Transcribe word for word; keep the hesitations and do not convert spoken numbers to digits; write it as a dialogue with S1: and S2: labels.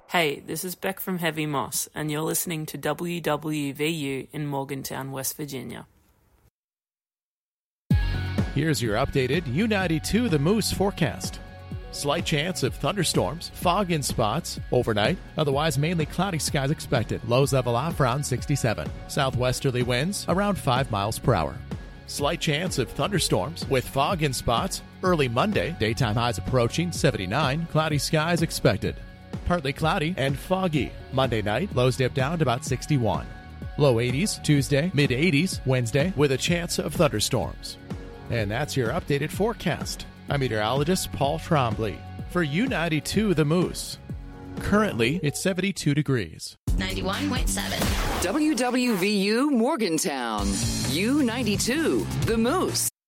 S1: Hey, this is Beck from Heavy Moss, and you're listening to W W V U in Morgantown, West Virginia.
S2: Here's your updated U ninety-two The Moose forecast. Slight chance of thunderstorms, fog in spots, overnight. Otherwise, mainly cloudy skies expected. Lows level off around sixty-seven. Southwesterly winds around five miles per hour. Slight chance of thunderstorms with fog in spots. Early Monday, daytime highs approaching seventy-nine. Cloudy skies expected. Partly cloudy and foggy. Monday night, lows dip down to about sixty-one. Low eighties Tuesday, mid eighties Wednesday with a chance of thunderstorms. And that's your updated forecast. I'm meteorologist Paul Trombley for U ninety-two The Moose. Currently, it's seventy-two degrees.
S3: ninety-one point seven.
S4: W W V U Morgantown. U ninety-two The Moose.